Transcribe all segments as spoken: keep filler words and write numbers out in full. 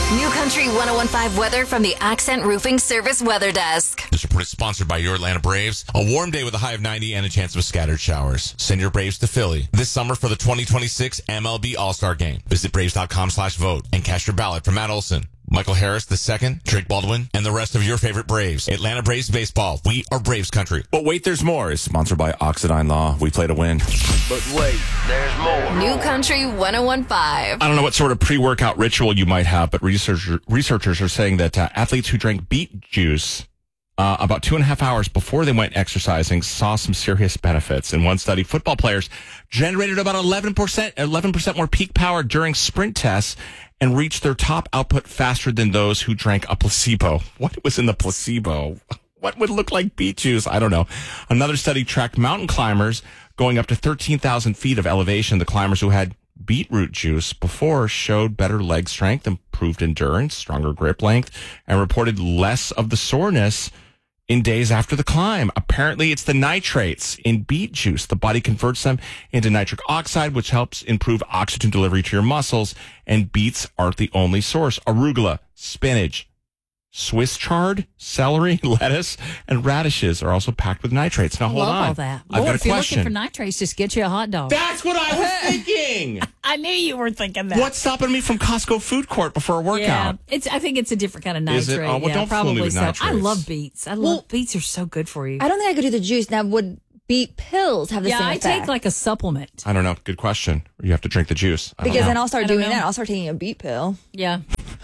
New Country one oh one point five weather from the Accent Roofing Service Weather Desk. This report is sponsored by your Atlanta Braves. A warm day with a high of ninety and a chance of scattered showers. Send your Braves to Philly this summer for the twenty twenty-six M L B All-Star Game. Visit Braves.com slash vote and cast your ballot for Matt Olson, Michael Harris the second, Drake Baldwin, and the rest of your favorite Braves. Atlanta Braves baseball. We are Braves country. But wait, there's more. Is sponsored by Oxidine Law. We play to win. But wait, there's more. New Country one oh one point five. I don't know what sort of pre-workout ritual you might have, but researcher, researchers are saying that uh, athletes who drank beet juice uh, about two and a half hours before they went exercising saw some serious benefits. In one study, football players generated about eleven percent, eleven percent more peak power during sprint tests and reached their top output faster than those who drank a placebo. What was in the placebo? What would look like beet juice? I don't know. Another study tracked mountain climbers going up to thirteen thousand feet of elevation. The climbers who had beetroot juice before showed better leg strength, improved endurance, stronger grip length, and reported less of the soreness in days after the climb. Apparently, it's the nitrates in beet juice. The body converts them into nitric oxide, which helps improve oxygen delivery to your muscles. And beets aren't the only source. Arugula, spinach, Swiss chard, celery, lettuce, and radishes are also packed with nitrates. Now, I hold love on. all that. I've Lord, got a if you're question. looking for nitrates, just get you a hot dog. That's what I was thinking. I knew you were thinking that. What's stopping me from Costco food court before a workout? Yeah, it's. I think it's a different kind of nitrate. Is it? Oh, well, yeah, don't fool probably me with so. nitrates. I love beets. I love Well, beets. Are so good for you. I don't think I could do the juice. Now, would beet pills have the yeah, same I effect? take like a supplement. I don't know. Good question. Or you have to drink the juice. I don't Because know. then I'll start I don't doing know. that. I'll start taking a beet pill. Yeah.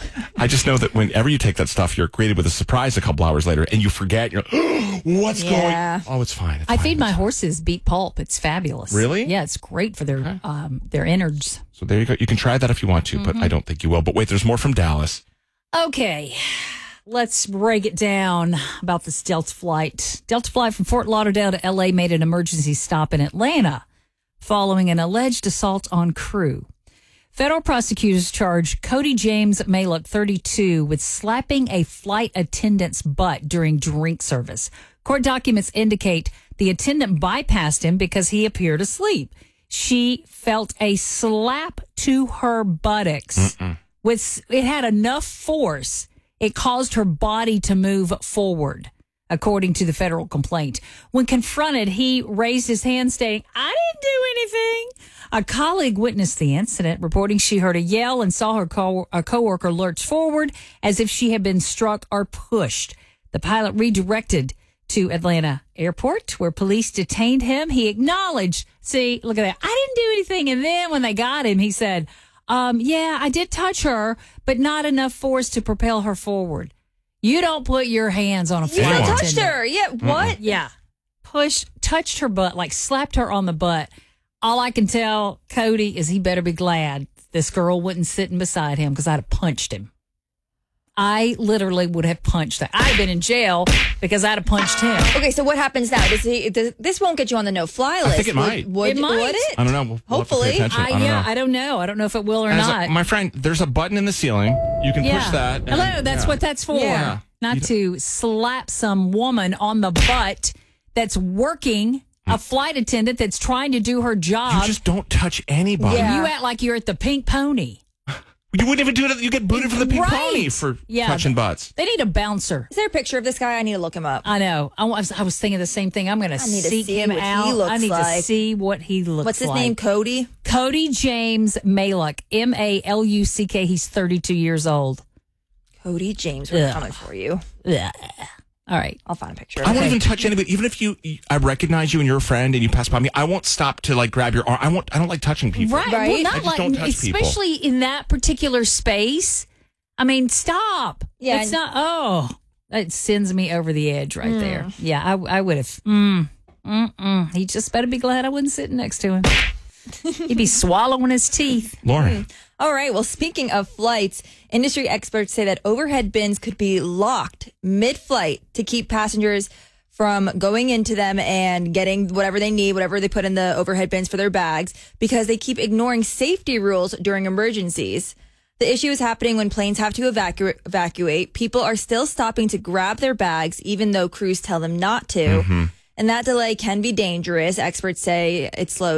I just know that whenever you take that stuff, you're greeted with a surprise a couple hours later, and you forget. You're like, what's Yeah. going? Oh, it's fine. It's I fine. feed my It's- horses beet pulp. It's fabulous. Really? Yeah, it's great for their um, their innards. So there you go. You can try that if you want to, but I don't think you will. But wait, there's more from Dallas. Okay, let's break it down about this Delta flight. Delta flight from Fort Lauderdale to L A made an emergency stop in Atlanta following an alleged assault on crew. Federal prosecutors charged Cody James Malick, thirty-two, with slapping a flight attendant's butt during drink service. Court documents indicate the attendant bypassed him because he appeared asleep. She felt a slap to her buttocks. With it had enough force, it caused her body to move forward, according to the federal complaint. When confronted, he raised his hand, stating, "I didn't do anything." A colleague witnessed the incident, reporting she heard a yell and saw her co- a coworker lurch forward as if she had been struck or pushed. The pilot redirected to Atlanta Airport, where police detained him. He acknowledged, see, look at that, "I didn't do anything." And then when they got him, he said, um, yeah, I did touch her, but not enough force to propel her forward. You don't put your hands on a You flight touched attendant. her. Yeah, what? Yeah. Push, touched her butt, like slapped her on the butt. All I can tell Cody is he better be glad this girl wasn't sitting beside him because I'd have punched him. I literally would have punched that. I'd have been in jail because I'd have punched him. Okay, so what happens now? Does he, does, this won't get you on the no-fly list. think it Would- might. Would, It might. Would it? I don't know. We'll, we'll have to pay Hopefully. attention. I, I don't yeah, know. I don't know. I don't know if it will or As a- not. my friend, there's a button in the ceiling. You can yeah. push that. and- Hello, that's yeah. what that's for. Yeah. Not to slap some woman on the butt that's working, a flight attendant that's trying to do her job. You just don't touch anybody. Yeah. You act like you're at the Pink Pony. You wouldn't even do it. You get booted from the pink Right. pony for Yeah. touching butts. They need a bouncer. Is there a picture of this guy? I need to look him up. I know. I was, I was thinking the same thing. I'm going to I need to seek see him what he out. looks I need to like. see what he looks like. What's his name? Cody? Cody James Malick, M A L U C K. He's thirty-two years old. Cody James. We're Ugh. coming for you. Ugh. All right. I'll find a picture. I won't Okay. even touch anybody. Even if you, I recognize you and you're a friend and you pass by me, I won't stop to like grab your arm. I won't. I don't like touching people. Right. Right? Well, I not just like, don't touch people. especially in that particular space. I mean, stop. Yeah, It's and- not, oh, it sends me over the edge right Mm. there. Yeah, I, I would have. Mm, mm-mm. He just better be glad I wasn't sitting next to him. He'd be swallowing his teeth. Lauren. All right. Well, speaking of flights, industry experts say that overhead bins could be locked mid-flight to keep passengers from going into them and getting whatever they need, whatever they put in the overhead bins for their bags, because they keep ignoring safety rules during emergencies. The issue is happening when planes have to evacu- evacuate. People are still stopping to grab their bags, even though crews tell them not to. And that delay can be dangerous. Experts say it slows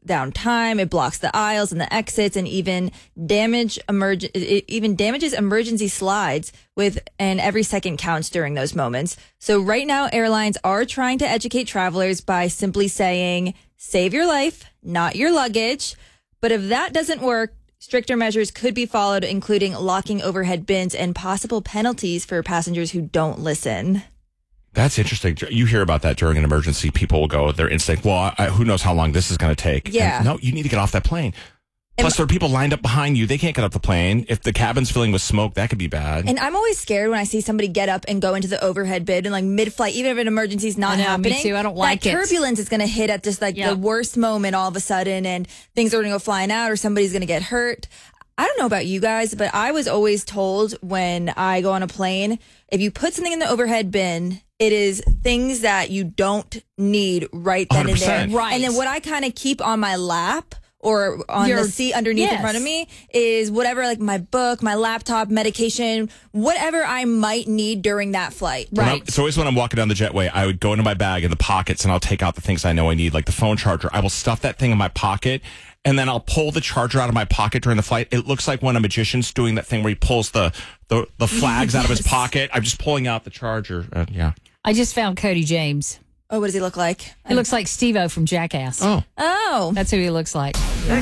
down time. It blocks the aisles and the exits, and even damage emerg- it even damages emergency slides with, and every second counts during those moments. So right now, airlines are trying to educate travelers by simply saying, save your life, not your luggage. But if that doesn't work, stricter measures could be followed, including locking overhead bins and possible penalties for passengers who don't listen. That's interesting. You hear about that during an emergency. People will go, their instinct, well, I, who knows how long this is going to take. Yeah. And no, you need to get off that plane. Plus, there are people lined up behind you. They can't get off the plane. If the cabin's filling with smoke, that could be bad. And I'm always scared when I see somebody get up and go into the overhead bin and like mid-flight, even if an emergency is not I know, happening. me too. I don't like that it. turbulence is going to hit at just like Yep. the worst moment all of a sudden, and things are going to go flying out, or somebody's going to get hurt. I don't know about you guys, but I was always told when I go on a plane, if you put something in the overhead bin, it is things that you don't need right then one hundred and there. percent. Right. And then what I kind of keep on my lap or on Your- the seat underneath yes. in front of me is whatever, like my book, my laptop, medication, whatever I might need during that flight. When I'm- Right. It's always when I'm walking down the jetway, I would go into my bag in the pockets and I'll take out the things I know I need, like the phone charger. I will stuff that thing in my pocket and then I'll pull the charger out of my pocket during the flight. It looks like when a magician's doing that thing where he pulls the, the, the flags out of his pocket. I'm just pulling out the charger. Uh, yeah. I just found Cody James. Oh, what does he look like? He looks like Steve-O from Jackass. Oh. Oh. That's who he looks like.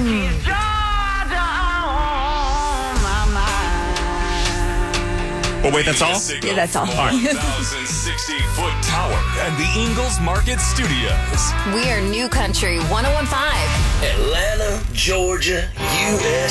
Oh, wait, that's all? Yeah, that's all. one thousand sixty foot tower and the Ingalls Market Studios. We are New Country one oh one point five. Atlanta, Georgia, U S